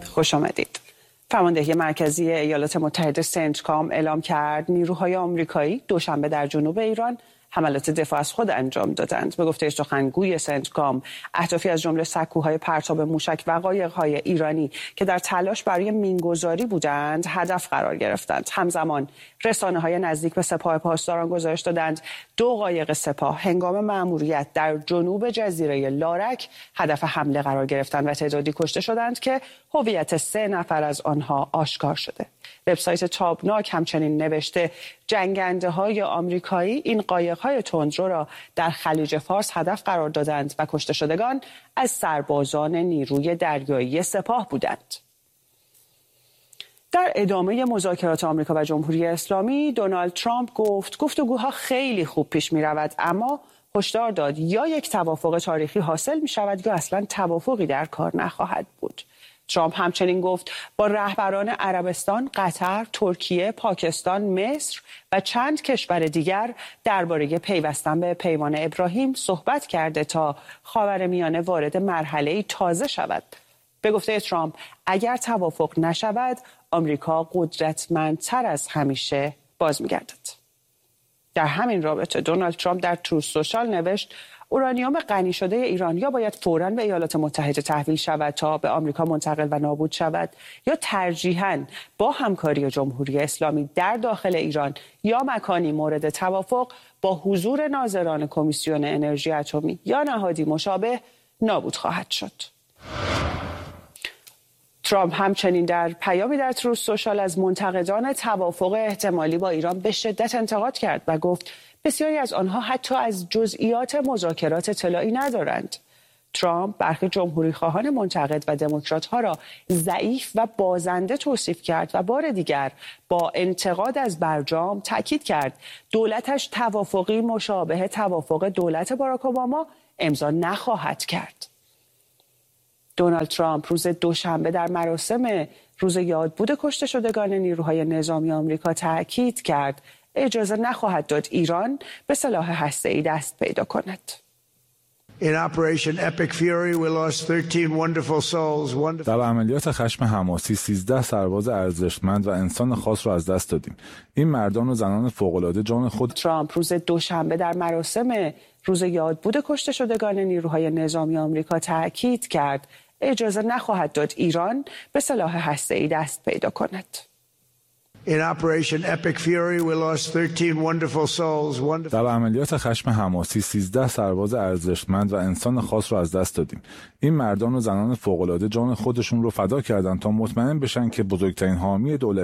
خوش آمدید. فرماندهی مرکزی ایالات متحده سنتکام اعلام کرد نیروهای آمریکایی دوشنبه در جنوب ایران حملات دفاع از خود انجام دادند. به گفته سخنگوی سنتکام، اهدافی از جمله سکوهای پرتاب موشک و قایق‌های ایرانی که در تلاش برای مینگذاری بودند هدف قرار گرفتند. همزمان رسانه‌های نزدیک به سپاه پاسداران گزارش دادند 2 قایق سپاه هنگام مأموریت در جنوب جزیره لارک هدف حمله قرار گرفتند و تعدادی کشته شدند که هویت 3 نفر از آنها آشکار شده. وبسایت تابناک همچنین نوشته جنگنده‌های آمریکایی این قایق‌های تندرو را در خلیج فارس هدف قرار دادند و کشته شدگان از سربازان نیروی دریایی سپاه بودند. در ادامه مذاکرات آمریکا و جمهوری اسلامی، دونالد ترامپ گفت گفتگوها خیلی خوب پیش می‌رود، اما هشدار داد یا یک توافق تاریخی حاصل می‌شود یا اصلاً توافقی در کار نخواهد بود. ترامپ همچنین گفت با رهبران عربستان، قطر، ترکیه، پاکستان، مصر و چند کشور دیگر درباره پیوستن به پیمان ابراهیم صحبت کرده تا خاورمیانه وارد مرحله‌ای تازه شود. به گفته ترامپ اگر توافق نشود، آمریکا قدرتمندتر از همیشه باز می‌گردد. در همین رابطه دونالد ترامپ در تروث سوشال نوشت اورانیوم غنی شده ایران یا باید فوراً به ایالات متحده تحویل شود تا به آمریکا منتقل و نابود شود یا ترجیحاً با همکاری جمهوری اسلامی در داخل ایران یا مکانی مورد توافق با حضور ناظران کمیسیون انرژی اتمی یا نهادی مشابه نابود خواهد شد. ترامپ همچنین در پیامی در تروث سوشال از منتقدان توافق احتمالی با ایران به شدت انتقاد کرد و گفت بسیاری از آنها حتی از جزئیات مذاکرات اطلاعی ندارند. ترامپ برخی جمهوری‌خواهان منتقد و دموکرات‌ها را ضعیف و بازنده توصیف کرد و بار دیگر با انتقاد از برجام تاکید کرد دولتش توافقی مشابه توافق دولت باراک اوباما امضا نخواهد کرد. دونالد ترامپ روز دوشنبه در مراسم روز یادبود کشته شدگان نیروهای نظامی آمریکا تاکید کرد اجازه نخواهد داد ایران به سلاح هسته‌ای دست پیدا کند. در عملیات خشم حماسی 13 سرباز ارزشمند و انسان خاص را از دست دادیم. این مردان و زنان فوق‌العاده جان خود. ترامپ روز دوشنبه در مراسم روز یادبود کشته شدگان نیروهای نظامی آمریکا تاکید کرد اجازه نخواهد داد ایران به سلاح هسته‌ای دست پیدا کند. در عملیات خشم حماسی 13 سرباز ارزشمند و انسان خاص را از دست دادیم. این مردان و زنان فوق‌العاده جان خودشون رو فدا کردند تا مطمئن بشن که بزرگترین حامی دولت